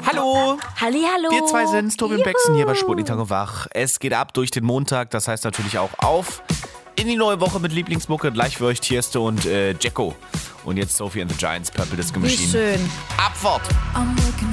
Hallo! Hallihallo. Wir zwei sind's, Tobi und Bexen hier bei Sputnik Tag und Wach. Es geht ab durch den Montag, das heißt natürlich auch auf in die neue Woche mit Lieblingsmucke. Gleich für euch Tiesto und Jacko. Und jetzt Sophie and the Giants, Purple Disco Machine. Wie schön. Abfahrt!